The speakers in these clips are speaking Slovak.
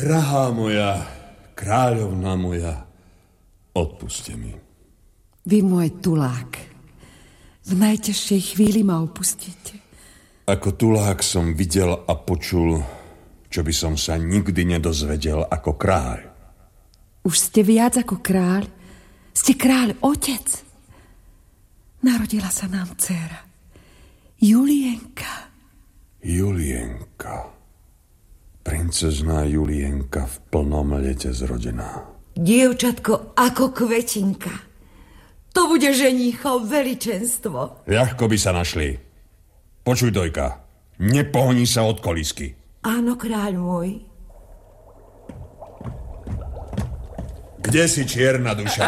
Drahá moja, kráľovná moja, odpuste mi. Vy môj tulák, v najťažšej chvíli ma opustíte. Ako tulák som videl a počul, čo by som sa nikdy nedozvedel ako kráľ. Už ste viac ako kráľ. Ste kráľ otec. Narodila sa nám dcéra. Julienka. Julienka. Princezná Julienka v plnom lete zrodená. Dievčatko ako kvetinka. To bude ženíchov veličenstvo. Ľahko by sa našli. Počuj, dojka, nepohni sa od kolísky. Áno, kráľ môj. Kde si, čierna duša?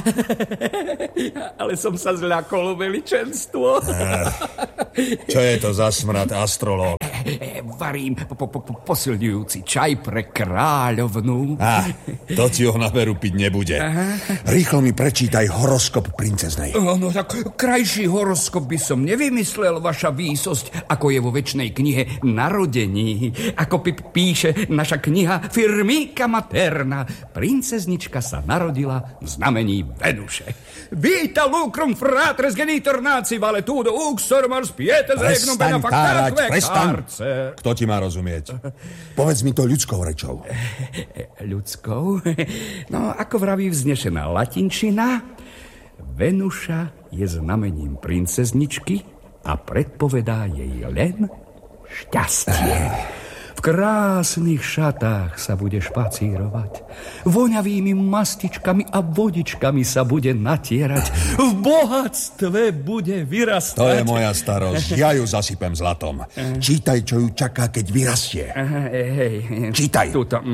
Ale som sa zľakol, veličenstvo. Čo je to za smrad, astrológ? Varím posilňujúci čaj pre kráľovnú. To ti ho na veru piť nebude. Rýchlo mi prečítaj horoskop princeznej. No tak krajší horoskop by som nevymyslel, vaša výsosť, ako je vo večnej knihe Narodení. Ako píše naša kniha Firmica Materna. Princeznička sa narodila v znamení Venuše. Vita lucrum fratres genitor naci vale tudo uxor mars pietes regnum bena factaque carce. Kto ti má rozumieť? Povedz mi to ľudskou rečou. Ľudskou? No, ako vraví vznešená latinčina, Venuša je znamením princezničky a predpovedá jej len šťastie. V krásnych šatách sa bude špacírovať. Voňavými mastičkami a vodičkami sa bude natierať. V bohatstve bude vyrastať. To je moja starosť. Ja ju zasypem zlatom. Čítaj, čo ju čaká, keď vyrastie. Čítaj. Tuto.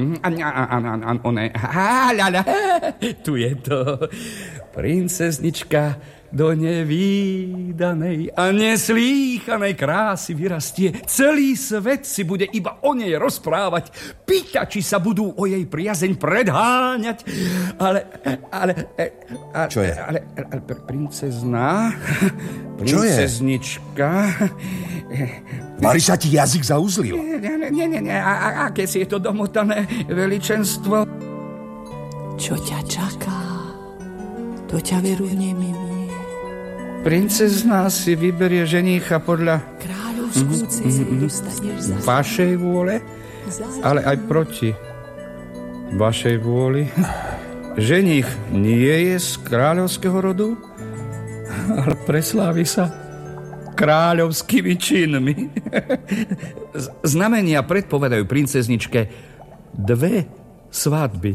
Tu je to. Princeznička do nevídanej a neslýchanej krásy vyrastie. Celý svet si bude iba o nej rozprávať. Pýtači sa budú o jej priazeň predháňať. Ale čo je? Ale princezná... Princeznička... Mari sa ti jazyk zauzlil. Nie. Aké si je to domotané veličenstvo? Čo ťa čaká? To ťa veru neminie. Princezná si vyberie ženícha podľa Kráľovskú cestu dostaneš za vašej vôle, ale aj proti vašej vôli. Ženích nie je z kráľovského rodu, ale preslávi sa kráľovskými činmi. Znamenia predpovedajú princezničke 2 svadby.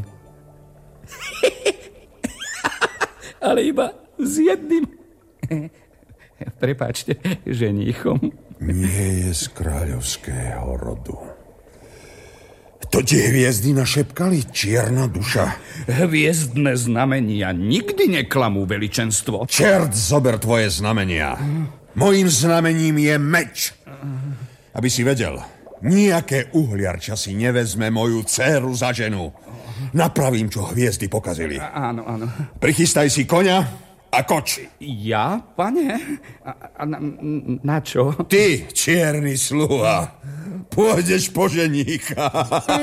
Ale iba s jedným. Prepáčte, ženíchom. Nie je z kráľovského rodu. To ti hviezdy našepkali, čierna duša. Hviezdne znamenia nikdy neklamú, veličenstvo. Čert zober tvoje znamenia. Mojím znamením je meč. Aby si vedel, nejaké uhliarča si nevezme moju dcéru za ženu. Napravím, čo hviezdy pokazili. Áno. Prichystaj si koňa a koč. Ja, pane? Na čo? Ty, čierny sluha, pôjdeš po ženícha.